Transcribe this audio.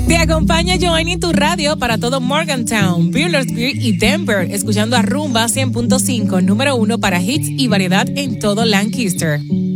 Te acompaña Joanny en tu radio para todo Morgantown, Buehlersburg y Denver, escuchando a Rumba 100.5, número 1 para hits y variedad en todo Lancaster.